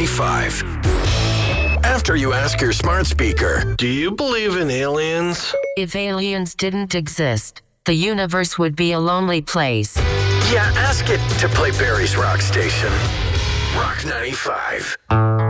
95. After you ask your smart speaker, do you believe in aliens? If aliens didn't exist, the universe would be a lonely place. Yeah, ask it to play Barry's Rock Station. Rock 95.